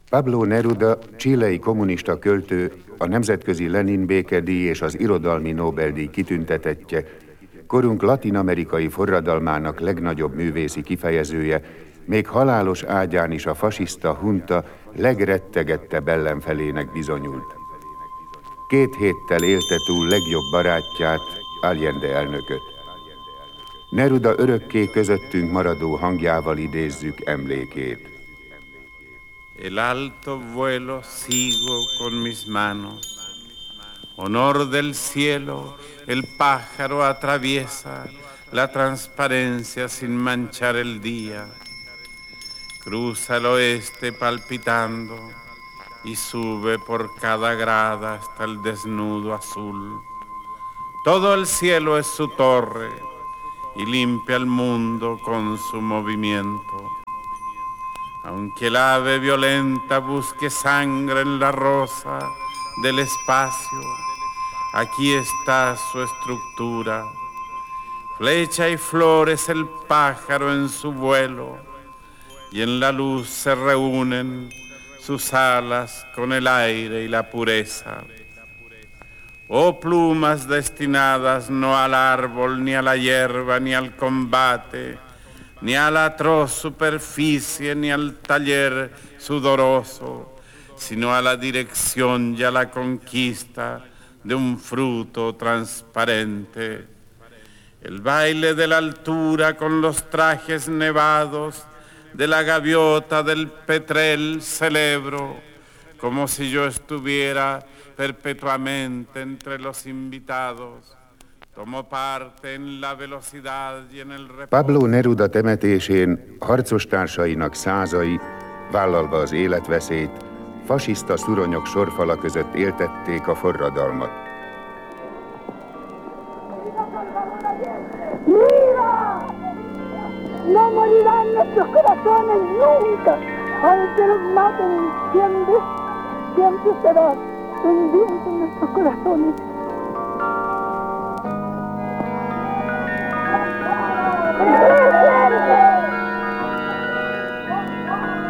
Pablo Neruda, chilei kommunista költő, a Nemzetközi Lenin békedíj és az Irodalmi Nobel-díj kitüntetettje, korunk latin-amerikai forradalmának legnagyobb művészi kifejezője, még halálos ágyán is a fasiszta hunta legrettegettebb ellenfelének bizonyult. 2 héttel élte túl legjobb barátját, Allende elnököt. Neruda örökké közöttünk maradó hangjával idézzük emlékét. El alto vuelo sigo con mis manos. Honor del cielo, el pájaro atraviesa la transparencia sin manchar el día. Cruza el oeste palpitando y sube por cada grada hasta el desnudo azul. Todo el cielo es su torre y limpia el mundo con su movimiento. Aunque el ave violenta busque sangre en la rosa del espacio, aquí está su estructura. Flecha y flores el pájaro en su vuelo, y en la luz se reúnen sus alas con el aire y la pureza. Oh plumas destinadas no al árbol, ni a la hierba, ni al combate, ni a la atroz superficie, ni al taller sudoroso, sino a la dirección y a la conquista de un fruto transparente. El baile de la altura con los trajes nevados de la gaviota del petrel celebro, como si yo estuviera perpetuamente entre los invitados. Tomo parte en la velocidad y en el reposo. Pablo Neruda temetésén harcostársainak százai, vállalva az életveszélyt, fasiszta szuronyok sorfala között éltették a forradalmat. ¡Mira! No morirán nuestros corazones nunca, aunque nos maten siempre será pendiente en nuestros corazones.